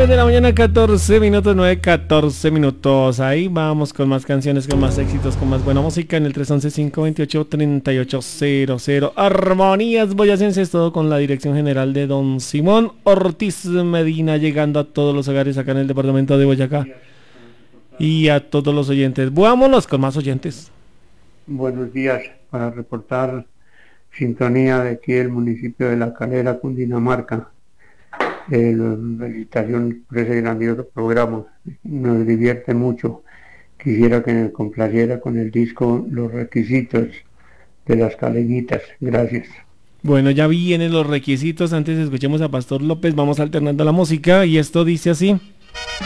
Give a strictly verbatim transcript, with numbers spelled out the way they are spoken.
nueve de la mañana, catorce minutos, nueve, catorce minutos. Ahí vamos con más canciones, con más éxitos, con más buena música en el tres once, cinco veintiocho, treinta y ocho cero cero. Armonías boyacenses, todo con la dirección general de don Simón Ortiz Medina, llegando a todos los hogares acá en el departamento de Boyacá y a todos los oyentes. Vámonos con más oyentes. Buenos días, para reportar sintonía de aquí del municipio de La Calera, Cundinamarca. Eh, felicitación por ese grandioso programa, nos divierte mucho. Quisiera que me complaciera con el disco Los Requisitos de Las Caleñitas. Gracias. Bueno, ya vienen los requisitos. Antes escuchemos a Pastor López, vamos alternando la música y esto dice así.